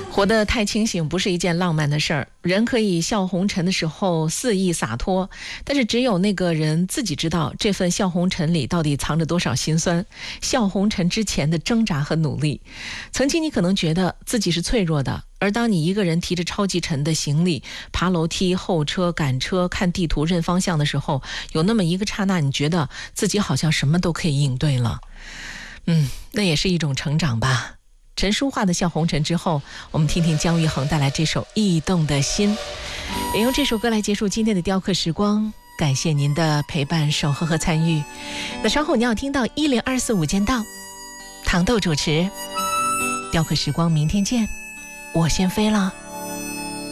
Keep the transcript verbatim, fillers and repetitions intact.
活得太清醒不是一件浪漫的事儿，人可以笑红尘的时候肆意洒脱，但是只有那个人自己知道这份笑红尘里到底藏着多少辛酸，笑红尘之前的挣扎和努力。曾经你可能觉得自己是脆弱的，而当你一个人提着超级沉的行李爬楼梯、候车、赶车、看地图、认方向的时候，有那么一个刹那，你觉得自己好像什么都可以应对了。嗯，那也是一种成长吧。陈淑桦的《笑红尘》之后，我们听听姜育恒带来这首《驿动的心》，也用这首歌来结束今天的雕刻时光。感谢您的陪伴、守候和参与。那稍后你要听到一零二四午间到，糖豆主持。雕刻时光，明天见，我先飞了。